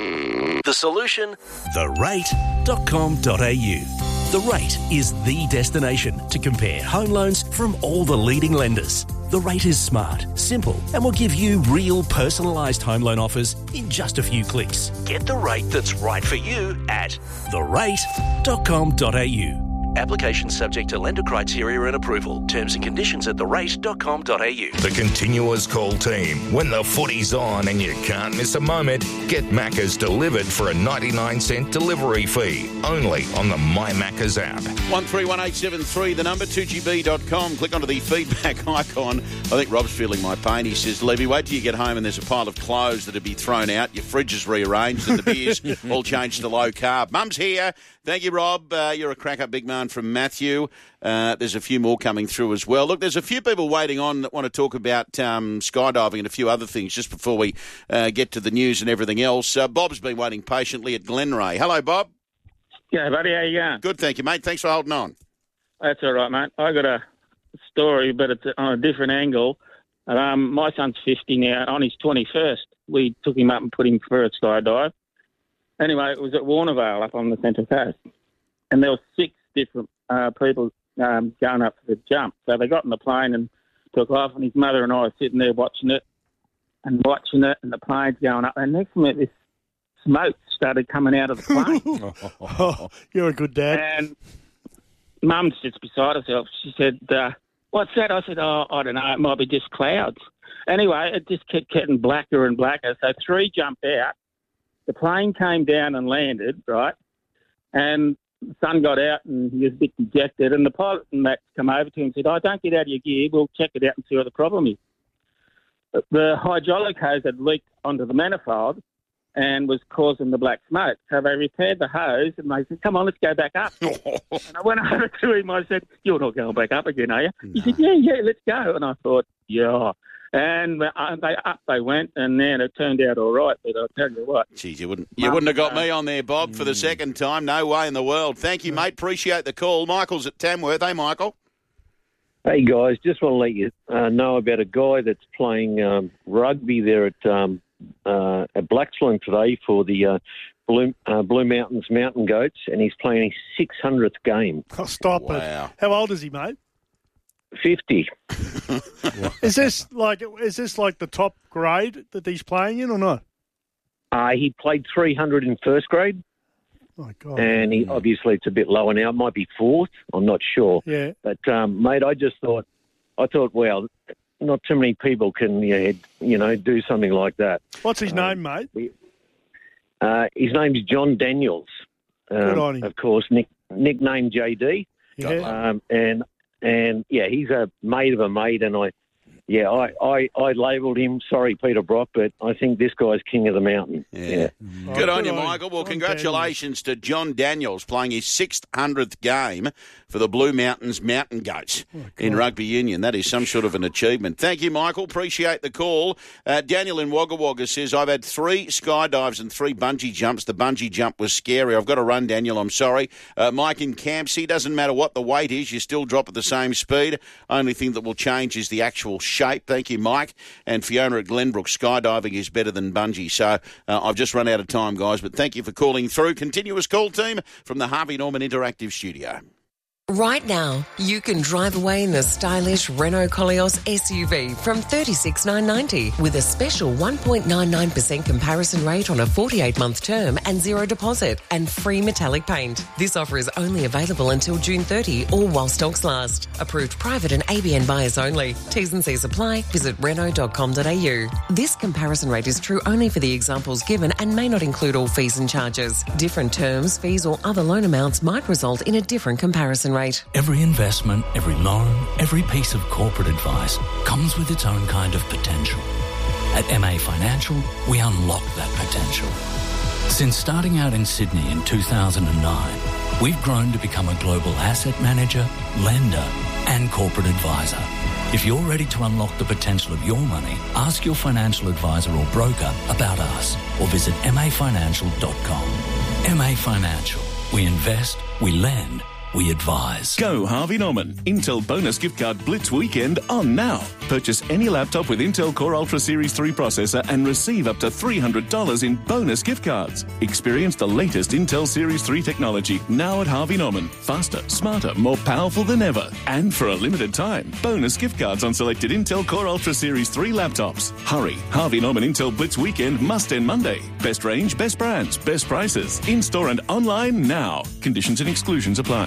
The solution? the rate dot com dot a u. The Rate is the destination to compare home loans from all the leading lenders. The Rate is smart, simple, and will give you real personalised home loan offers in just a few clicks. Get the rate that's right for you at the rate dot com dot a u. Application subject to lender criteria and approval. Terms and conditions at the rate dot com dot a u. The Continuous Call team. When the footy's on and you can't miss a moment, get Macca's delivered for a ninety-nine cent delivery fee. Only on the My Macca's app. one three one eight seven three, the number, two g b dot com. Click onto the feedback icon. I think Rob's feeling my pain. He says, Levy, wait till you get home and there's a pile of clothes that'll be thrown out. Your fridge is rearranged and the beers all changed to low carb. Mum's here. Thank you, Rob. Uh, you're a crack-up big man from Matthew. Uh, there's a few more coming through as well. Look, there's a few people waiting on that want to talk about um, skydiving and a few other things just before we uh, get to the news and everything else. Uh, Bob's been waiting patiently at Glenray. Hello, Bob. Yeah, buddy, how you going? Good, thank you, mate. Thanks for holding on. That's all right, mate. I got a story, but it's on a different angle. Um, my son's fifty now. On his twenty-first, we took him up and put him for a skydive. Anyway, it was at Warnervale up on the Central Coast, and there were six different uh, people um, going up for the jump. So they got in the plane and took off, and his mother and I were sitting there watching it and watching it, and the plane's going up. And next minute, this smoke started coming out of the plane. Oh, you're a good dad. And Mum sits beside herself. She said, uh, what's that? I said, oh, I don't know. It might be just clouds. Anyway, it just kept getting blacker and blacker. So three jumped out. The plane came down and landed, right? And the son got out and he was a bit dejected. And the pilot and Max come over to him and said, oh, don't get out of your gear. We'll check it out and see what the problem is. But the hydraulic hose had leaked onto the manifold and was causing the black smoke. So they repaired the hose and they said, come on, let's go back up. And I went over to him. I said, you're not going back up again, are you? No. He said, yeah, yeah, let's go. And I thought, yeah. And uh, they up they went, and then it turned out all right. But I'll tell you what. Jeez, you wouldn't you wouldn't have got me on there, Bob, for the second time. No way in the world. Thank you, mate. Appreciate the call. Michael's at Tamworth. Hey, Michael. Hey, guys. Just want to let you uh, know about a guy that's playing um, rugby there at um, uh, at Blaxland today for the uh, Blue, uh, Blue Mountains Mountain Goats, and he's playing his six hundredth game. Oh, stop Wow. it. How old is he, mate? fifty. Is this like is this like the top grade that he's playing in or not? Uh, he played three hundred in first grade. Oh, God. And he, obviously it's a bit lower now. It might be fourth. I'm not sure. Yeah. But, um, mate, I just thought, I thought, well, not too many people can, you know, do something like that. What's his Um, name, mate? Uh, his name's John Daniels. Um, Good on him. Of course, nick, nicknamed J D. Yeah. Um, and, and, yeah, he's a mate of a mate, and I... Yeah, I, I, I labelled him, sorry, Peter Brock, but I think this guy's king of the mountain. Yeah. yeah. Good on you, Michael. Well, congratulations to John Daniels playing his six hundredth game for the Blue Mountains Mountain Goats in rugby union. That is some sort of an achievement. Thank you, Michael. Appreciate the call. Uh, Daniel in Wagga Wagga says, I've had three skydives and three bungee jumps. The bungee jump was scary. I've got to run, Daniel. I'm sorry. Uh, Mike in Campsie, doesn't matter what the weight is, you still drop at the same speed. Only thing that will change is the actual shape. Thank you, Mike. And Fiona at Glenbrook, skydiving is better than bungee. So uh, I've just run out of time, guys, but thank you for calling through. Continuous call team from the Harvey Norman Interactive Studio. Right now, you can drive away in the stylish Renault Koleos S U V from thirty-six thousand nine hundred ninety with a special one point nine nine percent comparison rate on a forty-eight month term and zero deposit and free metallic paint. This offer is only available until June thirtieth or while stocks last. Approved private and A B N buyers only. T's and C's apply. Visit renault dot com dot a u. This comparison rate is true only for the examples given and may not include all fees and charges. Different terms, fees or other loan amounts might result in a different comparison rate. Every investment, every loan, every piece of corporate advice comes with its own kind of potential. At M A Financial, we unlock that potential. Since starting out in Sydney in two thousand nine, we've grown to become a global asset manager, lender, and corporate advisor. If you're ready to unlock the potential of your money, ask your financial advisor or broker about us or visit m a financial dot com. M A Financial. We invest, we lend, we advise. Go Harvey Norman. Intel bonus gift card Blitz weekend on now. Purchase any laptop with Intel Core Ultra Series three processor and receive up to three hundred dollars in bonus gift cards. Experience the latest Intel Series three technology now at Harvey Norman. Faster, smarter, more powerful than ever. And for a limited time, bonus gift cards on selected Intel Core Ultra Series three laptops. Hurry. Harvey Norman Intel Blitz weekend must end Monday. Best range, best brands, best prices. In-store and online now. Conditions and exclusions apply.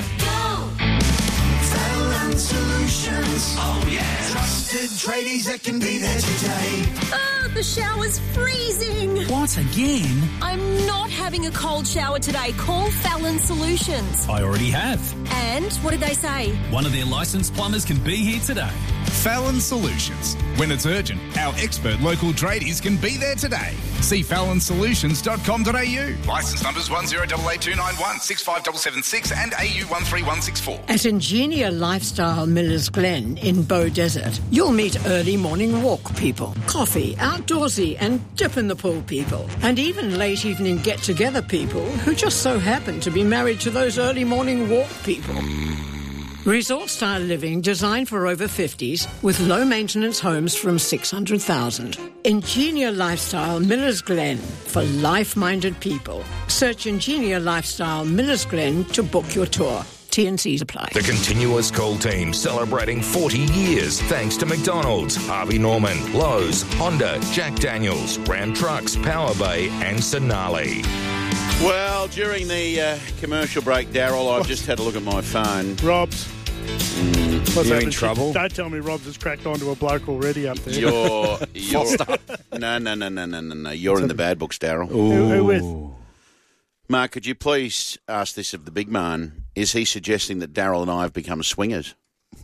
Fallon Solutions. Oh, yeah. Trusted tradies that can be there today. Oh, the shower's freezing. What, again? I'm not having a cold shower today. Call Fallon Solutions. I already have. And what did they say? One of their licensed plumbers can be here today. Fallon Solutions. When it's urgent, our expert local tradies can be there today. See fallon solutions dot com dot a u. Licence numbers one zero eight eight two nine one, six five seven seven six and A U one three one six four. At Ingenia Lifestyle Millers Glen in Bow Desert, you'll meet early morning walk people, coffee, outdoorsy and dip in the pool people, and even late evening get-together people who just so happen to be married to those early morning walk people. Resort-style living designed for over fifties with low-maintenance homes from six hundred thousand dollars. Ingenia Lifestyle Millers Glen for life-minded people. Search Ingenia Lifestyle Millers Glen to book your tour. T and C's apply. The Continuous Call team celebrating forty years thanks to McDonald's, Harvey Norman, Lowe's, Honda, Jack Daniels, Ram Trucks, Power Bay and Sonali. Well, during the uh, commercial break, Daryl, I've just had a look at my phone. Rob's. Mm, What's you're in happened? trouble? Don't tell me Rob's has cracked onto a bloke already up there. You're, you're no, no, no, no, no, no, no. You're in the bad books, Daryl. Who, who with? Mark, could you please ask this of the big man? Is he suggesting that Daryl and I have become swingers?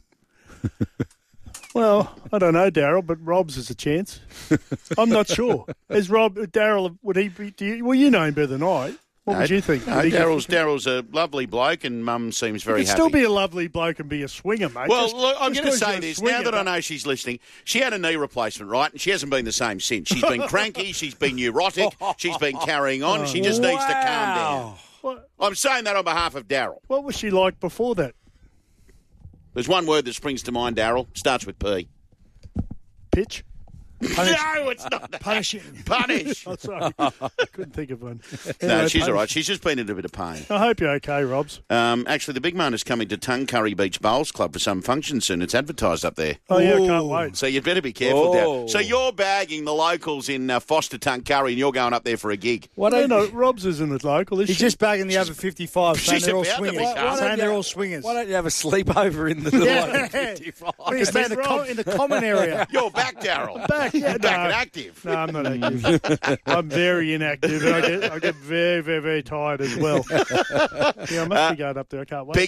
Well, I don't know, Daryl, but Rob's is a chance. I'm not sure. Is Rob, Daryl, would he be, do you, well, you know him better than I. What no, would you think? No, Would he- Daryl's, Daryl's a lovely bloke and Mum seems very You can happy. still be a lovely bloke and be a swinger, mate. Well, Just- look, I'm just going to 'cause say you're a this. swinger, Now that I but- know she's listening, she had a knee replacement, right? And she hasn't been the same since. She's been cranky, she's been neurotic, she's been carrying on. She just needs to calm down. What, I'm saying that on behalf of Daryl. what was she like before that? There's one word that springs to mind, Daryl. Starts with P. Pitch? Punish. No, it's not. Punishing. Punish. Oh, sorry. I couldn't think of one. No, Anyway, she's punish. all right. She's just been in a bit of pain. I hope you're okay, Robs. Um, actually, the big man is coming to Tuncurry Beach Bowls Club for some function soon. It's advertised up there. Oh, yeah, I can't wait. So you'd better be careful Oh. there. So you're bagging the locals in uh, Foster Tuncurry and you're going up there for a gig. What Well, don't no, Robs isn't a local, is He's she? just bagging the over fifty-five, saying she's they're all about to swingers. be, Carl. Why Saying don't they're you- all swingers. Why don't you have a sleepover in the Yeah. over fifty-five? We stay in the, com- in the common area. You're back, Daryl. Back, yeah, Back no. and active. No, I'm not active. I'm very inactive, and I get I get very, very, very tired as well. Yeah, I must Uh, be going up there. I can't wait. Big